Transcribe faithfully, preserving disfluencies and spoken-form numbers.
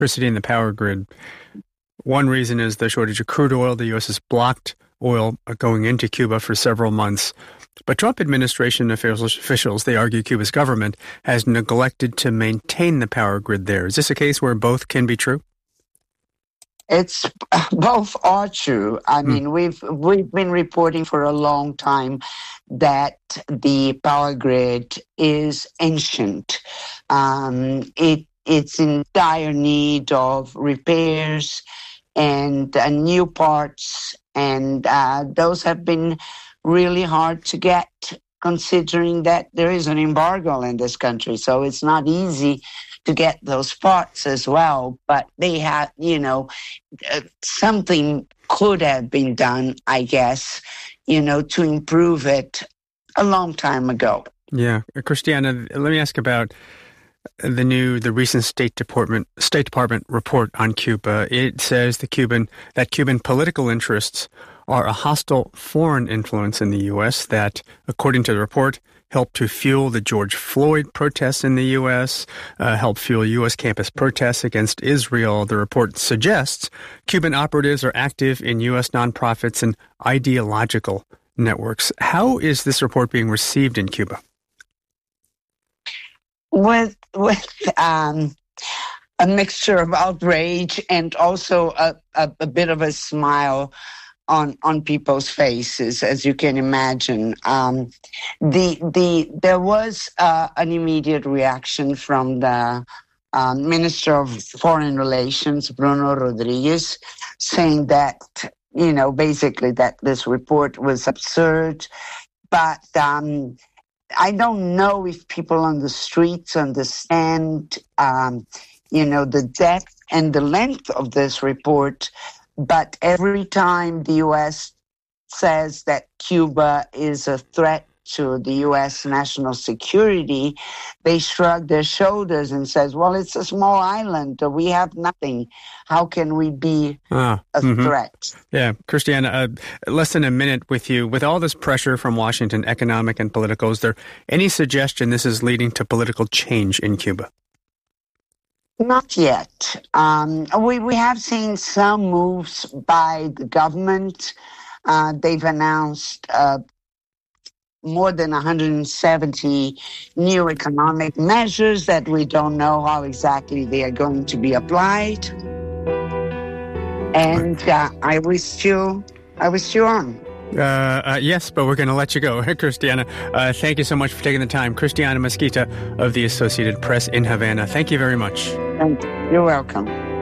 electricity and the power grid. One reason is the shortage of crude oil. The U S has blocked oil going into Cuba for several months. But Trump administration officials, they argue Cuba's government has neglected to maintain the power grid there. Is this a case where both can be true? It's both are true. I mean, mm. we've we've been reporting for a long time that the power grid is ancient. Um, it it's in dire need of repairs and uh, new parts, and uh, those have been really hard to get, considering that there is an embargo in this country. So it's not easy to get those parts as well. But they have, you know, uh, something could have been done, I guess, you know, to improve it a long time ago. Yeah. Christiana, let me ask about the new, the recent State Department State Department report on Cuba. It says the Cuban that Cuban political interests are a hostile foreign influence in the U S that, according to the report, helped to fuel the George Floyd protests in the U S, uh, helped fuel U S campus protests against Israel. The report suggests Cuban operatives are active in U S nonprofits and ideological networks. How is this report being received in Cuba? With with um, a mixture of outrage and also a, a, a bit of a smile on on people's faces, as you can imagine. Um, the the there was uh, an immediate reaction from the uh, Minister of Foreign Relations, Bruno Rodriguez, saying that, you know, basically that this report was absurd, but um, I don't know if people on the streets understand, um, you know, the depth and the length of this report. But every time the U S says that Cuba is a threat to the U S national security, they shrug their shoulders and says, well, it's a small island. We have nothing. How can we be ah, a mm-hmm. threat? Yeah. Christiana, uh, less than a minute with you. With all this pressure from Washington, economic and political, is there any suggestion this is leading to political change in Cuba? Not yet. Um, we, we have seen some moves by the government. Uh, they've announced uh, more than one hundred seventy new economic measures that we don't know how exactly they are going to be applied. And uh, I wish you, I wish you on. Uh, uh, yes, but we're going to let you go. Christiana, uh, thank you so much for taking the time. Christiana Mesquita of the Associated Press in Havana. Thank you very much. You're welcome.